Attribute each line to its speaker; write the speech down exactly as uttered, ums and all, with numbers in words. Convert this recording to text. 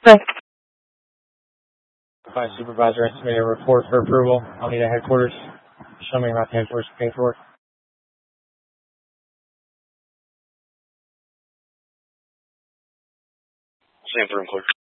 Speaker 1: Thanks.
Speaker 2: Vice Supervisor estimated a report for approval. I'll need a headquarters. Show me around the headquarters paperwork.
Speaker 3: Same room, clerk.